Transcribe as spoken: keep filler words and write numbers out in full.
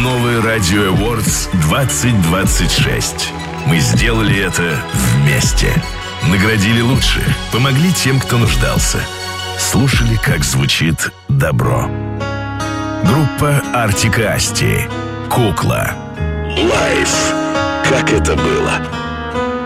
Новый Radio Awards двадцать двадцать шесть. Мы сделали это вместе. Наградили лучших, помогли тем, кто нуждался. Слушали, как звучит добро. Группа Артик и Асти. «Кукла». Лайф. Как это было?